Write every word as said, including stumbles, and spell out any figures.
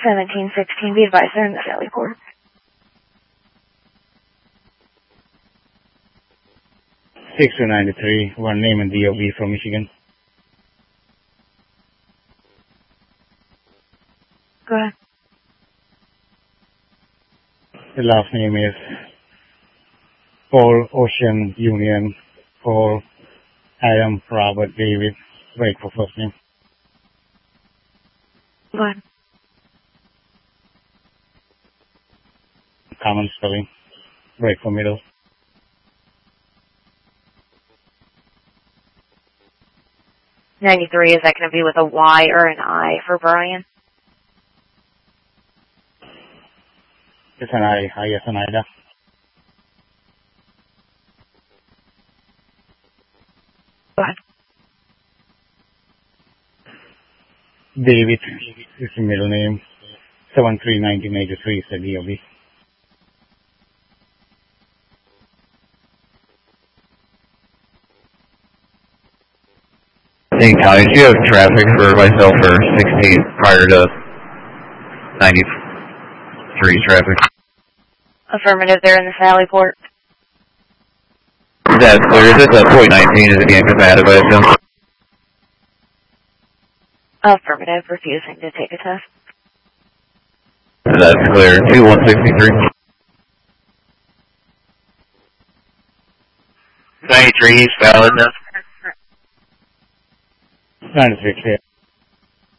seventeen sixteen, be advised they're in the Sally Port. six two nine three, one name and D O B from Michigan. Go ahead. The last name is Paul Ocean Union, Paul Adam Robert David. Wait for first name. Go ahead. Common spelling. Wait for middle. ninety-three, is that going to be with a Y or an I for Brian? It's an I. I yes, an Ida. Go ahead. David is the middle name. seven three nineteen eighty-three is the D O B. Hey, County, do you have traffic for myself for sixteen prior to ninety-three traffic? Affirmative, they're in the Sally Port. That's clear. Is it the point nineteen? Is it being compatible? I assume? Affirmative, refusing to take a test. That's clear. two one six three. ninety-three is valid enough. ninety-three clear.